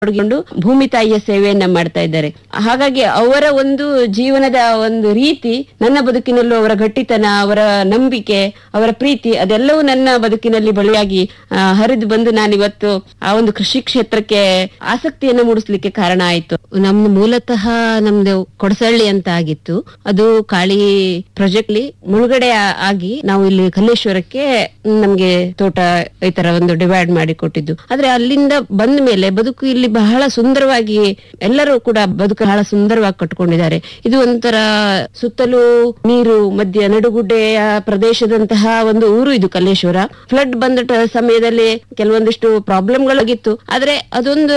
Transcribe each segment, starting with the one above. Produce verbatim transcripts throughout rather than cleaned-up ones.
ತೊಡಗಿಕೊಂಡು ಭೂಮಿ ತಾಯಿಯ ಸೇವೆಯನ್ನ ಮಾಡ್ತಾ ಇದ್ದಾರೆ. ಹಾಗಾಗಿ ಅವರ ಒಂದು ಜೀವನದ ಒಂದು ರೀತಿ ನನ್ನ ಬದುಕಿನಲ್ಲೂ ಅವರ ಗಟ್ಟಿತನ, ಅವರ ನಂಬಿಕೆ, ಅವರ ಪ್ರೀತಿ ಅದೆಲ್ಲವೂ ನನ್ನ ಬದುಕಿನಲ್ಲಿ ಬಳಿಯಾಗಿ ಹರಿದು ಬಂದು ನಾನಿವತ್ತು ಆ ಒಂದು ಕೃಷಿ ಕ್ಷೇತ್ರಕ್ಕೆ ಆಸಕ್ತಿಯನ್ನು ಮೂಡಿಸ್ಲಿಕ್ಕೆ ಕಾರಣ ಆಯ್ತು. ನಮ್ದು ಮೂಲತಃ ನಮ್ದು ಕೊಡಸಳ್ಳಿ ಅಂತ ಆಗಿತ್ತು. ಅದು ಕಾಳಿ ಪ್ರಾಜೆಕ್ಟ್ ಲಿ ಮುಳುಗಡೆ ಆಗಿ ನಾವು ಇಲ್ಲಿ ಕಲ್ಲೇಶ್ವರಕ್ಕೆ ನಮ್ಗೆ ತೋಟ ಈ ತರ ಒಂದು ಡಿವೈಡ್ ಮಾಡಿ ಕೊಟ್ಟಿದ್ದು. ಆದ್ರೆ ಅಲ್ಲಿಂದ ಬಂದ ಮೇಲೆ ಬದುಕು ಇಲ್ಲಿ ಬಹಳ ಸುಂದರವಾಗಿ ಎಲ್ಲರೂ ಕೂಡ ಬದುಕು ಬಹಳ ಸುಂದರವಾಗಿ ಕಟ್ಕೊಂಡಿದ್ದಾರೆ. ಇದು ಒಂಥರ ಸುತ್ತಲೂ ನೀರು ಮಧ್ಯ ನಡುಗುಡ್ಡೆಯ ಪ್ರದೇಶದಂತಹ ಒಂದು ಊರು ಇದು ಕಲ್ಲೇಶ್ವರ. ಫ್ಲಡ್ ಬಂದ ಸಮಯದಲ್ಲಿ ಕೆಲವೊಂದಿಷ್ಟು ಪ್ರಾಬ್ಲಮ್ಗಳಾಗಿತ್ತು. ಆದ್ರೆ ಅದೊಂದು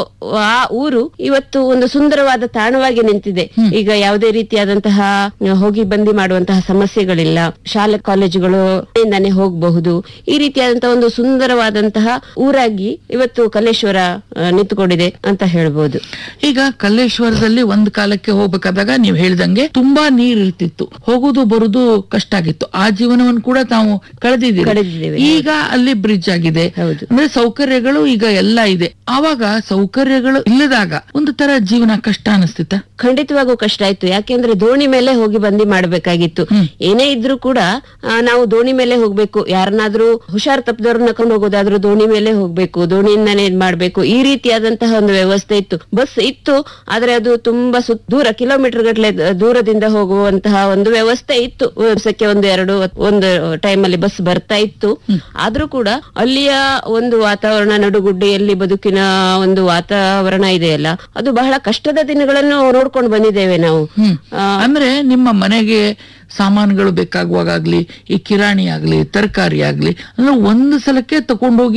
ಆ ಊರು ಇವತ್ತು ಒಂದು ಸುಂದರವಾದ ತಾಣವಾಗಿ ನಿಂತಿದೆ. ಈಗ ಯಾವುದೇ ರೀತಿಯಾದಂತಹ ಹೋಗಿ ಬಂದಿ ಮಾಡುವಂತಹ ಸಮಸ್ಯೆಗಳಿಲ್ಲ. ಶಾಲೆ ಕಾಲೇಜುಗಳು ಇಂದಾನೆ ಹೋಗಬಹುದು. ಈ ರೀತಿಯಾದಂತಹ ಒಂದು ಸುಂದರವಾದಂತಹ ಊರಾಗಿ ಇವತ್ತು ಕಲ್ಲೇಶ್ವರ ನಿಂತುಕೊಂಡಿದೆ ಅಂತ ಹೇಳ್ಬೋದು. ಈಗ ಕಲ್ಲೇಶ್ವರದಲ್ಲಿ ಒಂದ್ ಕಾಲಕ್ಕೆ ಹೋಗ್ಬೇಕಾದಾಗ ನೀವು ಹೇಳ್ದಂಗೆ ತುಂಬಾ ನೀರ್ ಇರ್ತಿತ್ತು, ಹೋಗುದು ಬರುದು ಕಷ್ಟ ಆಗಿತ್ತು. ಆ ಜೀವನವನ್ನು ಕೂಡ ತಾವು ಕಳೆದಿದ್ದೀವಿ. ಈಗ ಅಲ್ಲಿ ಬ್ರಿಡ್ಜ್ ಆಗಿದೆ, ಅಂದ್ರೆ ಸೌಕರ್ಯಗಳು ಈಗ ಎಲ್ಲ ಇದೆ. ಆವಾಗ ಸೌಕರ್ಯಗಳು ಇಲ್ಲದಾಗ ಒಂದು ತರ ಜೀವನ ಕಷ್ಟ ಅನಿಸ್ತಿತ್ತ? ಖಂಡಿತವಾಗೂ ಕಷ್ಟ ಆಯ್ತು. ಯಾಕೆಂದ್ರೆ ದೋಣಿ ಮೇಲೆ ಹೋಗಿ ಬಂದಿ ಮಾಡ್ಬೇಕಾಗಿತ್ತು. ಏನೇ ಇದ್ರೂ ಕೂಡ ನಾವು ದೋಣಿ ಮೇಲೆ ಹೋಗ್ಬೇಕು. ಯಾರನ್ನಾದ್ರೂ ಹುಷಾರ್ ತಪ್ಪದವ್ರನ್ನ ಕರ್ಕೊಂಡು ಹೋಗೋದಾದ್ರೂ ದೋಣಿ ಮೇಲೆ ಹೋಗ್ಬೇಕು, ದೋಣಿಯಿಂದಾನೇ ಇದ್ ಮಾಡ್ಬೇಕು. ಈ ರೀತಿಯಾದಂತಹ ಒಂದು ವ್ಯವಸ್ಥೆ ಇತ್ತು. ಬಸ್ ಇತ್ತು, ಆದ್ರೆ ಅದು ತುಂಬಾ ಸುತ್ತ ದೂರ ಕಿಲೋಮೀಟರ್ ಗಟ್ಟಲೆ ದೂರದಿಂದ ಹೋಗುವಂತಹ ಒಂದು ವ್ಯವಸ್ಥೆ ಇತ್ತು. ವರ್ಷಕ್ಕೆ ಒಂದು ಎರಡು ಒಂದು ಟೈಮ್ ಅಲ್ಲಿ ಬಸ್ ಬರ್ತಾ ಇತ್ತು. ಆದ್ರೂ ಕೂಡ ಅಲ್ಲಿಯ ಒಂದು ವಾತಾವರಣ, ನಡುಗುಡ್ಡೆಯಲ್ಲಿ ಬದುಕಿನ ಒಂದು ವಾತಾವರಣ ಇದೆಯಲ್ಲ, ಅದು ಬಹಳ ಕಷ್ಟದ ದಿನಗಳನ್ನು ನೋಡ್ಕೊಂಡು ಬಂದಿದ್ದೇವೆ ನಾವು. ಅಂದ್ರೆ ನಿಮ್ಮ ಮನೆಗೆ ಸಾಮಾನುಗಳು ಬೇಕಾಗುವಾಗ್ಲಿ, ಈ ಕಿರಾಣಿ ಆಗ್ಲಿ, ತರಕಾರಿ ಆಗ್ಲಿ, ಅಂದ್ರೆ ಒಂದು ಸಲಕ್ಕೆ ತಕೊಂಡೋಗಿ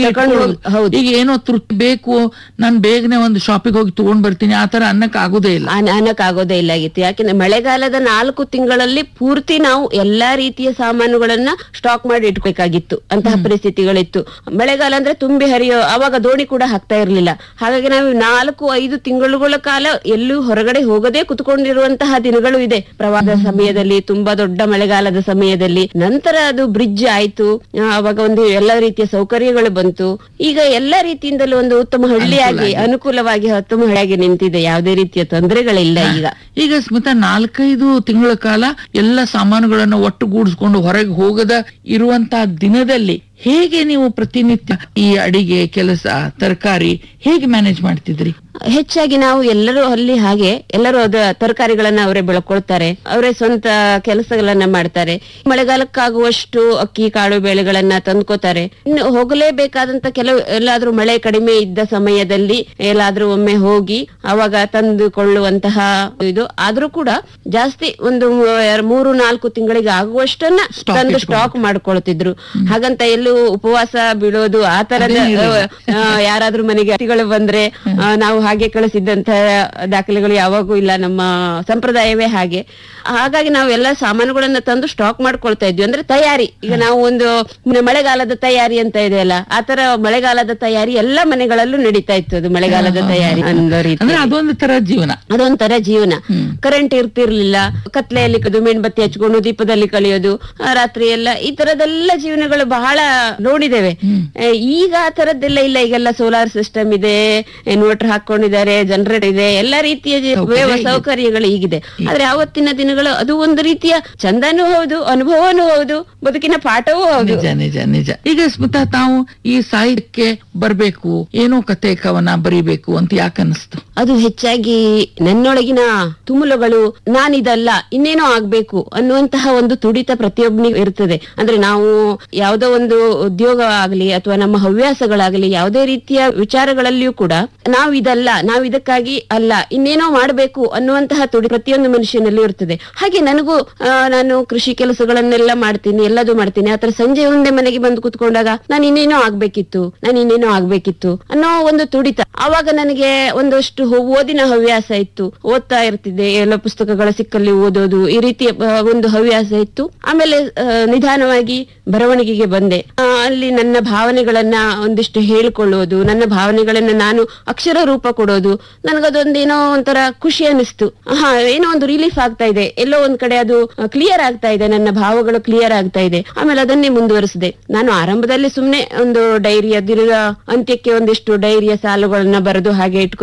ಈಗ ಏನೋ ತೃಪ್ತಿ ಬೇಕು, ನಾನ್ ಬೇಗನೆ ಒಂದು ಶಾಪಿಗೆ ಹೋಗಿ ತಗೊಂಡ್ ಬರ್ತೀನಿ, ಆತರ ಅನ್ನಕ್ ಆಗೋದೇ ಇಲ್ಲ ಅನ್ನಕ್ ಆಗೋದೇ ಇಲ್ಲ ಆಗಿತ್ತು. ಯಾಕೆಂದ್ರೆ ಮಳೆಗಾಲದ ನಾಲ್ಕು ತಿಂಗಳಲ್ಲಿ ಪೂರ್ತಿ ನಾವು ಎಲ್ಲಾ ರೀತಿಯ ಸಾಮಾನುಗಳನ್ನ ಸ್ಟಾಕ್ ಮಾಡಿ ಇಟ್ಬೇಕಾಗಿತ್ತು. ಅಂತಹ ಪರಿಸ್ಥಿತಿಗಳಿತ್ತು. ಮಳೆಗಾಲ ಅಂದ್ರೆ ತುಂಬಿ ಹರಿಯೋ, ಅವಾಗ ದೋಣಿ ಕೂಡ ಹಾಕ್ತಾ ಇರ್ಲಿಲ್ಲ. ಹಾಗಾಗಿ ನಾವು ನಾಲ್ಕು ಐದು ತಿಂಗಳುಗಳ ಕಾಲ ಎಲ್ಲೂ ಹೊರಗಡೆ ಹೋಗದೆ ಕುತ್ಕೊಂಡಿರುವಂತಹ ದಿನಗಳು ಇದೆ. ಪ್ರವಾಹದ ಸಮಯದಲ್ಲಿ, ತುಂಬಾ ದೊಡ್ಡ ಮಳೆಗಾಲದ ಸಮಯದಲ್ಲಿ. ನಂತರ ಅದು ಬ್ರಿಡ್ಜ್ ಆಯ್ತು, ಅವಾಗ ಒಂದು ಎಲ್ಲ ರೀತಿಯ ಸೌಕರ್ಯಗಳು ಬಂತು. ಈಗ ಎಲ್ಲಾ ರೀತಿಯಿಂದಲೂ ಒಂದು ಉತ್ತಮ ಹಳ್ಳಿಯಾಗಿ, ಅನುಕೂಲವಾಗಿ ಉತ್ತಮ ಹಳ್ಳಿಯಾಗಿ ನಿಂತಿದೆ. ಯಾವುದೇ ರೀತಿಯ ತೊಂದರೆಗಳಿಲ್ಲ. ಈಗ ಈಗ ಸ್ಮಿತಾ, ನಾಲ್ಕೈದು ತಿಂಗಳ ಕಾಲ ಎಲ್ಲ ಸಾಮಾನುಗಳನ್ನು ಒಟ್ಟುಗೂಡಿಸ್ಕೊಂಡು ಹೊರಗೆ ಹೋಗದ ಇರುವಂತಹ ದಿನದಲ್ಲಿ ಹೇಗೆ ನೀವು ಪ್ರತಿನಿತ್ಯ ಈ ಅಡಿಗೆ ಕೆಲಸ, ತರಕಾರಿ ಹೇಗೆ ಮ್ಯಾನೇಜ್ ಮಾಡ್ತಿದ್ರಿ? ಹೆಚ್ಚಾಗಿ ನಾವು ಎಲ್ಲರೂ ಅಲ್ಲಿ ಹಾಗೆ ಎಲ್ಲರೂ ಅದ ತರಕಾರಿಗಳನ್ನ ಅವರೇ ಬೆಳ್ಕೊಳ್ತಾರೆ, ಅವರೇ ಸ್ವಂತ ಕೆಲಸಗಳನ್ನ ಮಾಡ್ತಾರೆ. ಮಳೆಗಾಲಕ್ಕಾಗುವಷ್ಟು ಅಕ್ಕಿ ಕಾಳು ಬೇಳೆಗಳನ್ನ ತಂದ್ಕೋತಾರೆ. ಇನ್ನು ಹೋಗಲೇಬೇಕಾದಂತ ಕೆಲವು ಎಲ್ಲಾದ್ರೂ ಮಳೆ ಕಡಿಮೆ ಇದ್ದ ಸಮಯದಲ್ಲಿ ಎಲ್ಲಾದ್ರೂ ಒಮ್ಮೆ ಹೋಗಿ ಅವಾಗ ತಂದುಕೊಳ್ಳುವಂತಹ ಇದು. ಆದ್ರೂ ಕೂಡ ಜಾಸ್ತಿ ಒಂದು ಮೂರು ನಾಲ್ಕು ತಿಂಗಳಿಗೆ ಆಗುವಷ್ಟನ್ನ ತಂದು ಸ್ಟಾಕ್ ಮಾಡ್ಕೊಳ್ತಿದ್ರು. ಹಾಗಂತ ಎಲ್ಲೂ ಉಪವಾಸ ಬೀಳೋದು ಆ ತರದ ಯಾರಾದ್ರೂ ಮನೆಗೆ ಅತಿಥಿಗಳು ಬಂದ್ರೆ ನಾವು ಹಾಗೆ ಕಳಿಸಿದ್ದಂತಹ ದಾಖಲೆಗಳು ಯಾವಾಗೂ ಇಲ್ಲ. ನಮ್ಮ ಸಂಪ್ರದಾಯವೇ ಹಾಗೆ. ಹಾಗಾಗಿ ನಾವು ಎಲ್ಲ ಸಾಮಾನುಗಳನ್ನ ತಂದು ಸ್ಟಾಕ್ ಮಾಡ್ಕೊಳ್ತಾ ಇದ್ವಿ. ಅಂದ್ರೆ ತಯಾರಿ, ಈಗ ನಾವು ಒಂದು ಮಳೆಗಾಲದ ತಯಾರಿ ಅಂತ ಇದೆಯಲ್ಲ, ಆತರ ಮಳೆಗಾಲದ ತಯಾರಿ ಎಲ್ಲ ಮನೆಗಳಲ್ಲೂ ನಡೀತಾ ಇತ್ತು. ಅದು ಮಳೆಗಾಲದ ತಯಾರಿ ಅನ್ನೋ ರೀತಿ. ಅದೊಂದು ತರ ಜೀವನ, ಅದೊಂಥರ ಜೀವನ. ಕರೆಂಟ್ ಇರ್ತಿರ್ಲಿಲ್ಲ, ಕತ್ಲೆಯಲ್ಲಿ ಮೇಣಬತ್ತಿ ಹಚ್ಕೊಂಡು ದೀಪದಲ್ಲಿ ಕಳೆಯೋದು ರಾತ್ರಿ ಎಲ್ಲ, ಈ ತರದೆಲ್ಲ ಜೀವನಗಳು ಬಹಳ ನೋಡಿದ್ದೇವೆ. ಈಗ ಆ ತರದ್ದೆಲ್ಲ ಇಲ್ಲ. ಈಗೆಲ್ಲ ಸೋಲಾರ್ ಸಿಸ್ಟಮ್ ಇದೆ, ಇನ್ವರ್ಟರ್ ಹಾಕೊಂಡಿದ್ದಾರೆ, ಜನರೇಟರ್ ಇದೆ, ಎಲ್ಲಾ ರೀತಿಯ ಸೌಕರ್ಯಗಳು ಈಗಿದೆ. ಆದ್ರೆ ಆವತ್ತಿನ ದಿನಗಳು ಅದು ಒಂದು ರೀತಿಯ ಚಂದನೂ ಹೌದು, ಅನುಭವನೂ ಹೌದು, ಬದುಕಿನ ಪಾಠವೂ ಹೌದು. ನಿಜ ನಿಜ ನಿಜ. ಈಗ ಸ್ಮಿತಾ, ತಾವು ಈ ಸಾಹಿತ್ಯಕ್ಕೆ ಬರ್ಬೇಕು, ಏನೋ ಕತೆ ಕವನ ಬರೀಬೇಕು ಅಂತ ಯಾಕೆ ಅನಿಸ್ತು? ಅದು ಹೆಚ್ಚಾಗಿ ನನ್ನೊಳಗಿನ ತುಮುಲುಗಳು, ನಾನಿದಲ್ಲ ಇನ್ನೇನೋ ಆಗ್ಬೇಕು ಅನ್ನುವಂತಹ ಒಂದು ತುಡಿತ ಪ್ರತಿಯೊಬ್ಬನಿಗೆ ಇರ್ತದೆ. ಅಂದ್ರೆ ನಾವು ಯಾವುದೋ ಒಂದು ಉದ್ಯೋಗ ಆಗ್ಲಿ ಅಥವಾ ನಮ್ಮ ಹವ್ಯಾಸಗಳಾಗ್ಲಿ, ಯಾವುದೇ ರೀತಿಯ ವಿಚಾರಗಳಲ್ಲಿಯೂ ಕೂಡ ನಾವು ಇದಲ್ಲ, ನಾವು ಇದಕ್ಕಾಗಿ ಅಲ್ಲ, ಇನ್ನೇನೋ ಮಾಡ್ಬೇಕು ಅನ್ನುವಂತಹ ತುಡಿ ಪ್ರತಿಯೊಂದು ಮನುಷ್ಯನಲ್ಲಿ ಇರ್ತದೆ. ಹಾಗೆ ನನಗೂ ನಾನು ಕೃಷಿ ಕೆಲಸಗಳನ್ನೆಲ್ಲ ಮಾಡ್ತೀನಿ, ಎಲ್ಲದೂ ಮಾಡ್ತೀನಿ. ಆತರ ಸಂಜೆ ಒಂದೇ ಮನೆಗೆ ಬಂದು ಕುತ್ಕೊಂಡಾಗ ನಾನು ಇನ್ನೇನೋ ಆಗ್ಬೇಕಿತ್ತು, ನಾನು ಇನ್ನೇನೋ ಆಗ್ಬೇಕಿತ್ತು ಅನ್ನೋ ಒಂದು ತುಡಿತ. ಆವಾಗ ನನಗೆ ಒಂದಷ್ಟು ಓದಿನ ಹವ್ಯಾಸ ಇತ್ತು, ಓದ್ತಾ ಇರ್ತಿದ್ದೆ, ಎಲ್ಲ ಪುಸ್ತಕಗಳ ಸಿಕ್ಕಲ್ಲಿ ಓದೋದು, ಈ ರೀತಿಯ ಒಂದು ಹವ್ಯಾಸ ಇತ್ತು. ಆಮೇಲೆ ನಿಧಾನವಾಗಿ ಬರವಣಿಗೆಗೆ ಬಂದೆ. ಆ, ಅಲ್ಲಿ ನನ್ನ ಭಾವನೆಗಳನ್ನ ಒಂದಿಷ್ಟು ಹೇಳ್ಕೊಳ್ಳೋದು, ನನ್ನ ಭಾವನೆಗಳನ್ನ ನಾನು ಅಕ್ಷರ ರೂಪ ಕೊಡೋದು, ನನಗದೊಂದೇನೋ ಒಂಥರ ಖುಷಿ ಅನಿಸ್ತು. ಹಾ, ಏನೋ ಒಂದು ರಿಲೀಫ್ ಆಗ್ತಾ ಇದೆ, ಎಲ್ಲೋ ಒಂದ್ ಕಡೆ ಅದು ಕ್ಲಿಯರ್ ಆಗ್ತಾ ಇದೆ, ನನ್ನ ಭಾವಗಳು ಕ್ಲಿಯರ್ ಆಗ್ತಾ ಇದೆ. ಆಮೇಲೆ ಅದನ್ನೇ ಮುಂದುವರಿಸಿದೆ. ನಾನು ಆರಂಭದಲ್ಲಿ ಸುಮ್ನೆ ಒಂದು ಡೈರಿಯ ದಿನದ ಅಂತ್ಯಕ್ಕೆ ಒಂದಿಷ್ಟು ಡೈರಿಯ ಸಾಲುಗಳನ್ನ ಬರೆದು ಹಾಗೆ ಇಟ್ಕೊ